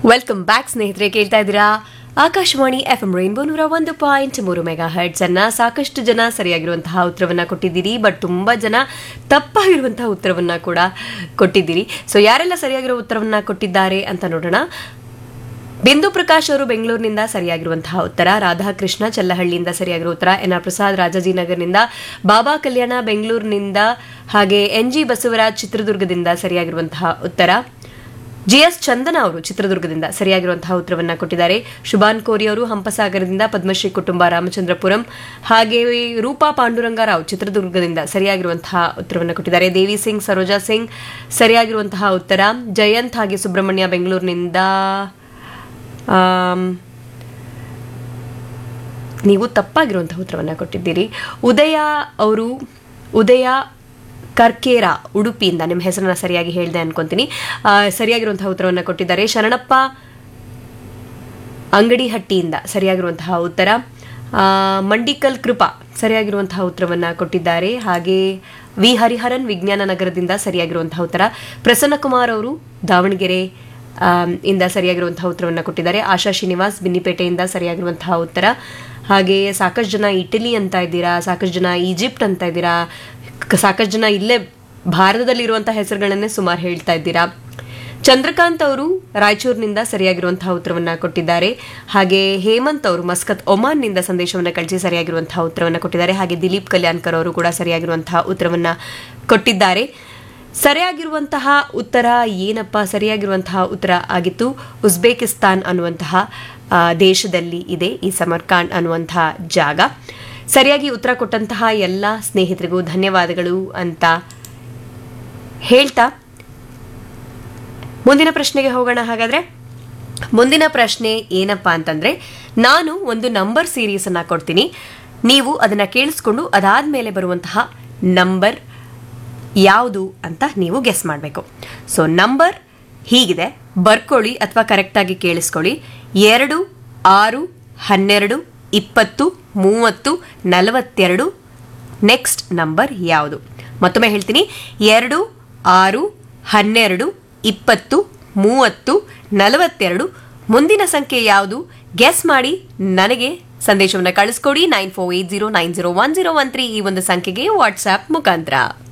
Welcome back ಸ್ನೇಹಿತರೆ, ಕೇಳ್ತಾ ಇದ್ದೀರಾ Akashvani FM rainbow 101.3 mega hertz ಅನ್ನ. ಸಾಕಷ್ಟು ಜನ ಸರಿಯಾಗಿರುವಂತಹ ಉತ್ತರವನ್ನ ಕೊಟ್ಟಿದ್ದೀರಿ, ಬಟ್ ತುಂಬಾ ಜನ ತಪ್ಪಾಗಿರುವಂತಹ ಉತ್ತರವನ್ನ ಕೂಡ ಕೊಟ್ಟಿದ್ದೀರಿ. ಸೊ ಯಾರೆಲ್ಲ ಸರಿಯಾಗಿರೋ ಉತ್ತರವನ್ನ ಕೊಟ್ಟಿದ್ದಾರೆ ಅಂತ ನೋಡೋಣ. ಬಿಂದು ಪ್ರಕಾಶ್ ಅವರು ಬೆಂಗಳೂರಿನಿಂದ ಸರಿಯಾಗಿರುವಂತಹ ಉತ್ತರ, ರಾಧಾಕೃಷ್ಣ ಚಲ್ಲಹಳ್ಳಿಯಿಂದ ಸರಿಯಾಗಿರೋ ಉತ್ತರ, ಎನ್ಆರ್ ಪ್ರಸಾದ್ ರಾಜಾಜಿನಗರ್ನಿಂದ, ಬಾಬಾ ಕಲ್ಯಾಣ ಬೆಂಗಳೂರಿನಿಂದ, ಹಾಗೆ ಎನ್ಜಿ ಬಸವರಾಜ್ ಚಿತ್ರದುರ್ಗದಿಂದ ಸರಿಯಾಗಿರುವಂತಹ ಉತ್ತರ, ಜಿಎಸ್ ಚಂದನ ಅವರು ಚಿತ್ರದುರ್ಗದಿಂದ ಸರಿಯಾಗಿರುವಂತಹ ಉತ್ತರವನ್ನ ಕೊಟ್ಟಿದ್ದಾರೆ, ಶುಭಾನ್ ಕೋರಿ ಅವರು ಹಂಪಸಾಗರದಿಂದ, ಪದ್ಮಶ್ರೀ ಕುಟುಂಬ ರಾಮಚಂದ್ರಪುರಂ, ಹಾಗೆ ರೂಪಾ ಪಾಂಡುರಂಗರಾವ್ ಚಿತ್ರದುರ್ಗದಿಂದ ಸರಿಯಾಗಿರುವಂತಹ ಉತ್ತರವನ್ನು ಕೊಟ್ಟಿದ್ದಾರೆ, ದೇವಿ ಸಿಂಗ್ ಸರೋಜಾ ಸಿಂಗ್ ಸರಿಯಾಗಿರುವಂತಹ ಉತ್ತರ, ಜಯಂತ್ ಹಾಗೆ ಸುಬ್ರಹ್ಮಣ್ಯ ಬೆಂಗಳೂರಿನಿಂದ ನೀವು ತಪ್ಪಾಗಿರುವಂತಹ ಉತ್ತರವನ್ನ ಕೊಟ್ಟಿದ್ದೀರಿ. ಉದಯ ಕರ್ಕೇರ ಉಡುಪಿಯಿಂದ ನಿಮ್ಮ ಹೆಸರನ್ನ ಸರಿಯಾಗಿ ಹೇಳಿದೆ ಅನ್ಕೊಂತೀನಿ, ಸರಿಯಾಗಿರುವಂತಹ ಉತ್ತರವನ್ನು ಕೊಟ್ಟಿದ್ದಾರೆ. ಶರಣಪ್ಪ ಅಂಗಡಿಹಟ್ಟಿಯಿಂದ ಸರಿಯಾಗಿರುವಂತಹ ಉತ್ತರ, ಮಂಡಿಕಲ್ ಕೃಪಾ ಸರಿಯಾಗಿರುವಂತಹ ಉತ್ತರವನ್ನು ಕೊಟ್ಟಿದ್ದಾರೆ. ಹಾಗೆ ವಿ ಹರಿಹರನ್ ವಿಜ್ಞಾನ ನಗರದಿಂದ ಸರಿಯಾಗಿರುವಂತಹ ಉತ್ತರ, ಪ್ರಸನ್ನಕುಮಾರ್ ಅವರು ದಾವಣಗೆರೆ ಇಂದ ಸರಿಯಾಗಿರುವಂತಹ ಉತ್ತರವನ್ನು ಕೊಟ್ಟಿದ್ದಾರೆ. ಆಶಾ ಶ್ರೀನಿವಾಸ್ ಬಿನ್ನಿಪೇಟೆಯಿಂದ ಸರಿಯಾಗಿರುವಂತಹ ಉತ್ತರ. ಹಾಗೆ ಸಾಕಷ್ಟು ಜನ ಇಟಲಿ ಅಂತ ಇದ್ದೀರಾ, ಸಾಕಷ್ಟು ಜನ ಈಜಿಪ್ಟ್ ಅಂತ ಇದ್ದೀರಾ, ಸಾಕಷ್ಟು ಜನ ಇಲ್ಲೇ ಭಾರತದಲ್ಲಿರುವಂತಹ ಹೆಸರುಗಳನ್ನೇ ಸುಮಾರು ಹೇಳ್ತಾ ಇದ್ದೀರಾ. ಚಂದ್ರಕಾಂತ್ ಅವರು ರಾಯಚೂರಿನಿಂದ ಸರಿಯಾಗಿರುವಂತಹ ಉತ್ತರವನ್ನ ಕೊಟ್ಟಿದ್ದಾರೆ. ಹಾಗೆ ಹೇಮಂತ್ ಅವರು ಮಸ್ಕತ್ ಒಮಾನ್ನಿಂದ ಸಂದೇಶವನ್ನು ಕಳಿಸಿ ಸರಿಯಾಗಿರುವಂತಹ ಉತ್ತರವನ್ನು ಕೊಟ್ಟಿದ್ದಾರೆ. ಹಾಗೆ ದಿಲೀಪ್ ಕಲ್ಯಾಣ್ಕರ್ ಅವರು ಕೂಡ ಸರಿಯಾಗಿರುವಂತಹ ಉತ್ತರವನ್ನ ಕೊಟ್ಟಿದ್ದಾರೆ. ಸರಿಯಾಗಿರುವಂತಹ ಉತ್ತರ ಏನಪ್ಪ? ಸರಿಯಾಗಿರುವಂತಹ ಉತ್ತರ ಆಗಿತ್ತು ಉಜ್ಬೇಕಿಸ್ತಾನ್ ಅನ್ನುವಂತಹ ದೇಶದಲ್ಲಿ ಇದೆ ಈ ಸಮರ್ಕಾಂಡ್ ಅನ್ನುವಂತಹ ಜಾಗ. ಸರಿಯಾಗಿ ಉತ್ತರ ಕೊಟ್ಟಂತಹ ಎಲ್ಲ ಸ್ನೇಹಿತರಿಗೂ ಧನ್ಯವಾದಗಳು ಅಂತ ಹೇಳ್ತಾ ಮುಂದಿನ ಪ್ರಶ್ನೆಗೆ ಹೋಗೋಣ. ಹಾಗಾದ್ರೆ ಮುಂದಿನ ಪ್ರಶ್ನೆ ಏನಪ್ಪಾ ಅಂತಂದ್ರೆ, ನಾನು ಒಂದು ನಂಬರ್ ಸೀರೀಸ್ ಅನ್ನ ಕೊಡ್ತೀನಿ, ನೀವು ಅದನ್ನ ಕೇಳಿಸ್ಕೊಂಡು ಅದಾದ್ಮೇಲೆ ಬರುವಂತಹ ನಂಬರ್ ಯಾವುದು ಅಂತ ನೀವು ಗೆಸ್ ಮಾಡಬೇಕು. ಸೊ ನಂಬರ್ ಹೀಗಿದೆ, ಬರ್ಕೊಳ್ಳಿ ಅಥವಾ ಕರೆಕ್ಟಾಗಿ ಕೇಳಿಸ್ಕೊಳ್ಳಿ. 2, 6, 12, 20, 30, 42. ನೆಕ್ಸ್ಟ್ ನಂಬರ್ ಯಾವುದು? ಮತ್ತೊಮ್ಮೆ ಹೇಳ್ತೀನಿ, 2, 6, 12, 20, 30, 42. ಮುಂದಿನ ಸಂಖ್ಯೆ ಯಾವುದು? ಗೆಸ್ ಮಾಡಿ ನನಗೆ ಸಂದೇಶವನ್ನು ಕಳಿಸ್ಕೊಡಿ. 9480901013 ಈ ಒಂದು ಸಂಖ್ಯೆಗೆ ವಾಟ್ಸ್ಆಪ್ ಮುಖಾಂತರ.